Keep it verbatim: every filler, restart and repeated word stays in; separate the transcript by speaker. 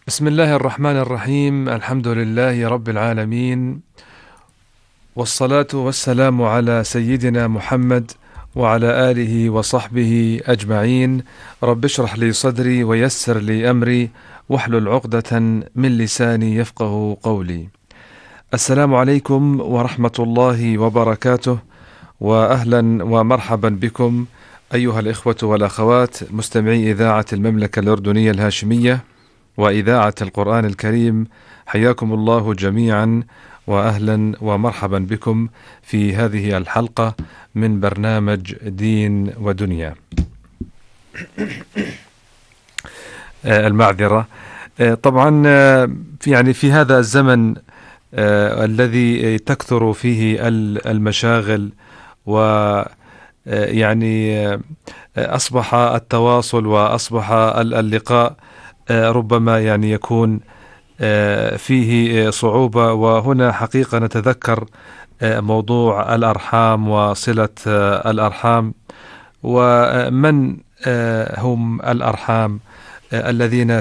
Speaker 1: بسم الله الرحمن الرحيم. الحمد لله رب العالمين، والصلاة والسلام على سيدنا محمد وعلى آله وصحبه أجمعين. رب اشرح لي صدري ويسر لي أمري واحلل عقدة من لساني يفقه قولي. السلام عليكم ورحمة الله وبركاته، وأهلا ومرحبا بكم أيها الإخوة والأخوات مستمعي إذاعة المملكة الأردنية الهاشمية وإذاعة القرآن الكريم. حياكم الله جميعا وأهلا ومرحبا بكم في هذه الحلقة من برنامج دين ودنيا. المعذرة. طبعا في يعني في هذا الزمن الذي تكثر فيه المشاغل، ويعني أصبح التواصل وأصبح اللقاء ربما يعني يكون فيه صعوبة. وهنا حقيقة نتذكر موضوع الأرحام وصلة الأرحام، ومن هم الأرحام الذين